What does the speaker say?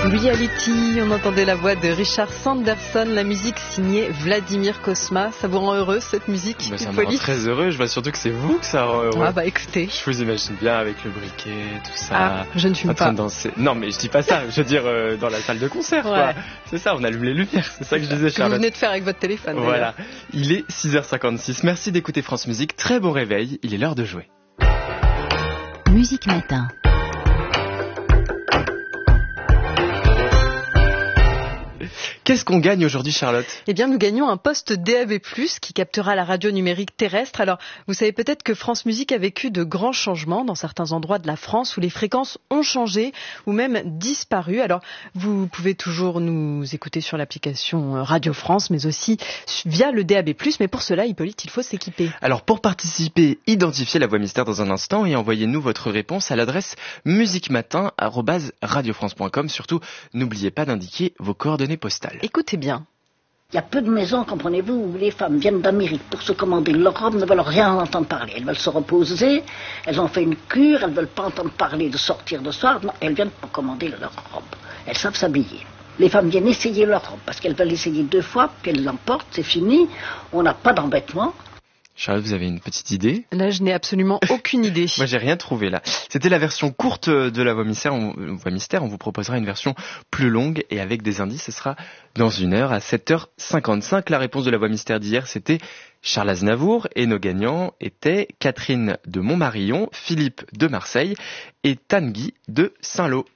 Reality, on entendait la voix de Richard Sanderson, la musique signée Vladimir Cosma. Ça vous rend heureux cette musique? Ça me rend très heureux, je vois surtout que c'est vous que ça rend heureux. Ah bah écoutez. Je vous imagine bien avec le briquet, tout ça. Ah, je ne fume en train pas. de danser. Non mais je dis pas ça, je veux dire dans la salle de concert quoi. C'est ça, on allume les lumières, c'est ça que je disais Charlotte. Vous venez de faire avec votre téléphone. Voilà, il est 6h56, merci d'écouter France Musique, très bon réveil, il est l'heure de jouer. Musique Matin. Qu'est-ce qu'on gagne aujourd'hui, Charlotte? Eh bien, nous gagnons un poste DAB+, qui captera la radio numérique terrestre. Alors, vous savez peut-être que France Musique a vécu de grands changements dans certains endroits de la France où les fréquences ont changé ou même disparu. Alors, vous pouvez toujours nous écouter sur l'application Radio France, mais aussi via le DAB+. Mais pour cela, Hippolyte, il faut s'équiper. Alors, pour participer, identifiez la voix mystère dans un instant et envoyez-nous votre réponse à l'adresse musiquematin@radiofrance.com. Surtout, n'oubliez pas d'indiquer vos coordonnées postales. Écoutez bien. Il y a peu de maisons, comprenez-vous, où les femmes viennent d'Amérique pour se commander leur robe, ne veulent rien entendre parler. Elles veulent se reposer, elles ont fait une cure, elles ne veulent pas entendre parler de sortir de soir. Non, elles viennent pour commander leur robe. Elles savent s'habiller. Les femmes viennent essayer leur robe, parce qu'elles veulent essayer 2 fois, puis elles l'emportent, c'est fini. On n'a pas d'embêtement. Charlotte, vous avez une petite idée? Là, je n'ai absolument aucune idée. Moi, j'ai rien trouvé là. C'était la version courte de la voix mystère. On vous proposera une version plus longue et avec des indices. Ce sera dans 1 heure à 7h55. La réponse de la voix mystère d'hier, c'était Charles Aznavour. Et nos gagnants étaient Catherine de Montmarillon, Philippe de Marseille et Tanguy de Saint-Lô.